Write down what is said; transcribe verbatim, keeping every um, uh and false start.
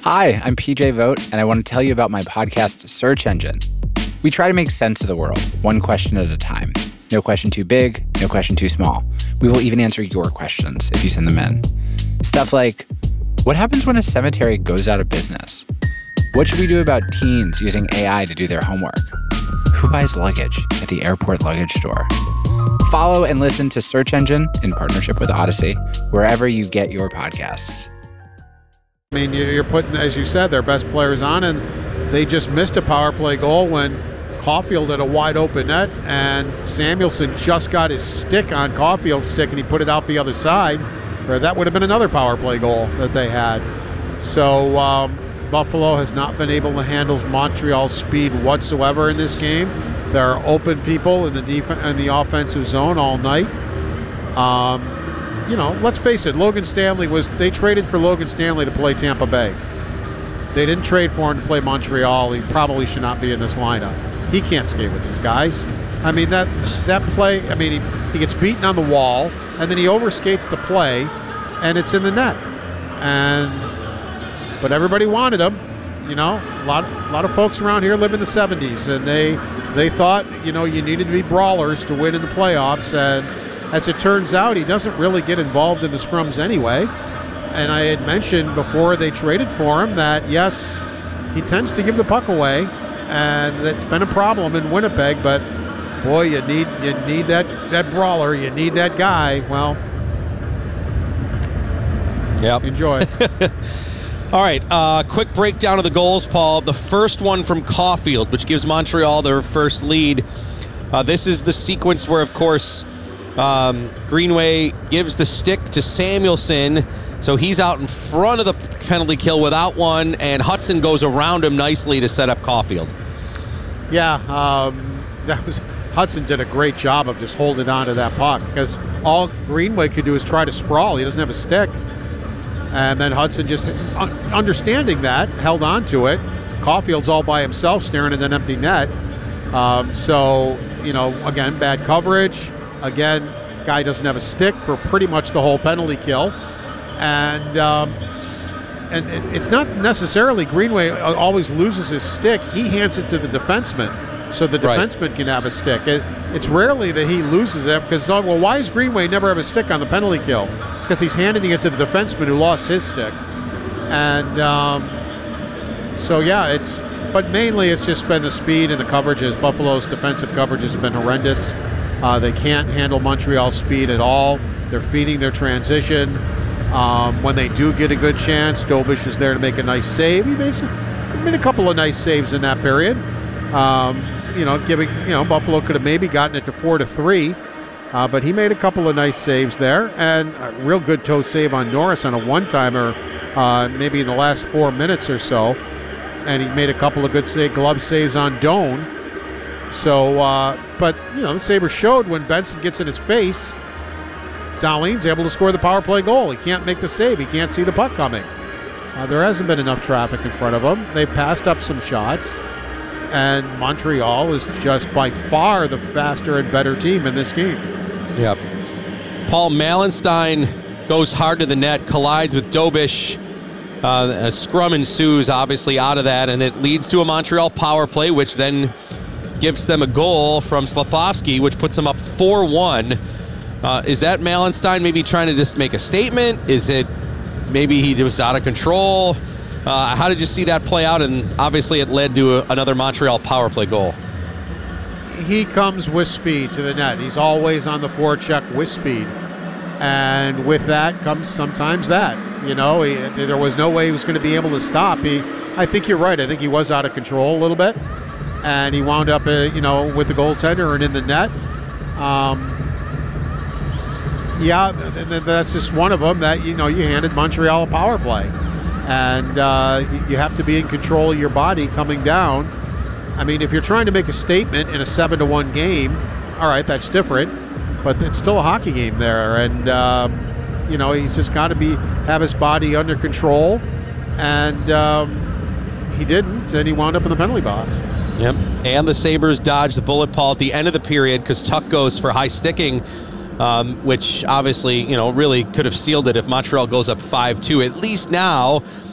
Hi, I'm P J Vogt, and I want to tell you about my podcast, Search Engine. We try to make sense of the world, one question at a time. No question too big, no question too small. We will even answer your questions if you send them in. Stuff like, what happens when a cemetery goes out of business? What should we do about teens using A I to do their homework? Who buys luggage at the airport luggage store? Follow and listen to Search Engine in partnership with Odyssey, wherever you get your podcasts. I mean, you're putting, as you said, their best players on, and they just missed a power play goal when Caulfield had a wide open net, and Samuelson just got his stick on Caulfield's stick, and he put it out the other side. Or that would have been another power play goal that they had. So um, Buffalo has not been able to handle Montreal's speed whatsoever in this game. There are open people in the def- in the offensive zone all night. Um, you know, let's face it, Logan Stanley was, they traded for Logan Stanley to play Tampa Bay. They didn't trade for him to play Montreal. He probably should not be in this lineup. He can't skate with these guys. I mean, that that play, I mean, he, he gets beaten on the wall, and then he overskates the play, and it's in the net. And but everybody wanted him. You know, a lot, a lot of folks around here live in the seventies, and they they thought, you know, you needed to be brawlers to win in the playoffs. And as it turns out, he doesn't really get involved in the scrums anyway. And I had mentioned before they traded for him that, yes, he tends to give the puck away, and that's been a problem in Winnipeg. But boy, you need you need that that brawler, you need that guy. Well, yep. Enjoy. All right, uh, quick breakdown of the goals, Paul. The first one from Caulfield, which gives Montreal their first lead. Uh, this is the sequence where, of course, um, Greenway gives the stick to Samuelson, so he's out in front of the penalty kill without one, and Hudson goes around him nicely to set up Caulfield. Yeah, um, that was Hudson did a great job of just holding on to that puck, because all Greenway could do is try to sprawl. He doesn't have a stick. And then Hudson, just understanding that, held on to it. Caulfield's all by himself staring at an empty net. Um, so, you know, again, bad coverage. Again, guy doesn't have a stick for pretty much the whole penalty kill. And um, and it's not necessarily Greenway always loses his stick. He hands it to the defenseman, so the defenseman right. can have a stick. It, it's rarely that he loses it, because, well, why does Greenway never have a stick on the penalty kill? It's because he's handing it to the defenseman who lost his stick. And um, so, yeah, it's, but mainly it's just been the speed and the coverages. Buffalo's defensive coverages have been horrendous. Uh, they can't handle Montreal's speed at all. They're feeding their transition. Um, when they do get a good chance, Dobish is there to make a nice save. He made, some, he made a couple of nice saves in that period. Um, you know, giving, you know, Buffalo could have maybe gotten it to four to three, uh, but he made a couple of nice saves there, and a real good toe save on Norris on a one-timer, uh, maybe in the last four minutes or so, and he made a couple of good save, glove saves on Doan. So, uh, but you know, the Sabres showed when Benson gets in his face, Dahlin's able to score the power play goal. He can't make the save. He can't see the puck coming. Uh, there hasn't been enough traffic in front of him. They've passed up some shots. And Montreal is just by far the faster and better team in this game. Yep. Paul Malenstein goes hard to the net, collides with Dobish. Uh, a scrum ensues, obviously, out of that, and it leads to a Montreal power play, which then gives them a goal from Slafkovsky, which puts them up four one. Uh, is that Malenstein maybe trying to just make a statement? Is it maybe he was out of control? Uh, how did you see that play out? And obviously it led to a, another Montreal power play goal. He comes with speed to the net. He's always on the forecheck with speed. And with that comes sometimes that. You know, he, there was no way he was going to be able to stop. He, I think you're right. I think he was out of control a little bit. And he wound up, uh, you know, with the goaltender and in the net. Um, yeah, that's just one of them that, you know, you handed Montreal a power play. And uh, you have to be in control of your body coming down. I mean, if you're trying to make a statement in a seven to one game, all right, that's different. But it's still a hockey game there. And, um, you know, he's just got to be have his body under control. And um, he didn't, and he wound up in the penalty box. Yep. And the Sabres dodged the bullet, Paul, at the end of the period because Tuck goes for high sticking. Um, which obviously, you know, really could have sealed it if Montreal goes up five two. At least now